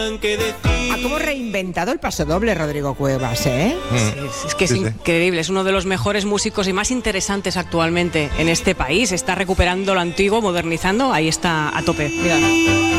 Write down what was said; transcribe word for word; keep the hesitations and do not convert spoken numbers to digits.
Ha como reinventado el pasodoble Rodrigo Cuevas, ¿eh? Mm. Sí, es que es Sí, sí. increíble, es uno de los mejores músicos y más interesantes actualmente en este país. Está recuperando lo antiguo, modernizando, ahí está a tope. Mira.